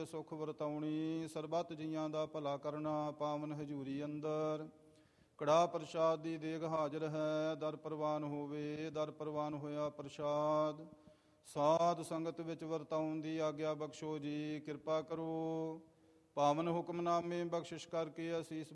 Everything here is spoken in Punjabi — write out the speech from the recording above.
ਸੁਖ ਵਰਤਾਉਣੀ, ਸਰਬੱਤ ਜੀਆਂ ਦਾ ਭਲਾ ਕਰਨਾ, ਪਾਵਨ ਹਜ਼ੂਰੀ ਅੰਦਰ। ਕੜਾ ਪ੍ਰਸ਼ਾਦ ਦੀ ਦੇਗ ਹਾਜ਼ਰ ਹੈ, ਦਰ ਪ੍ਰਵਾਨ ਹੋਵੇ, ਦਰ ਪ੍ਰਵਾਨ ਹੋਇਆ ਪ੍ਰਸ਼ਾਦ। ਸਾਧ ਸੰਗਤ ਵਿੱਚ ਵਰਤਾਉਣ ਦੀ ਆਗਿਆ ਬਖਸ਼ੋ ਜੀ, ਕਿਰਪਾ ਕਰੋ। ਪਾਵਨ ਹੁਕਮਨਾਮੇ ਬਖਸ਼ਿਸ਼ ਕਰਕੇ ਅਸੀਸ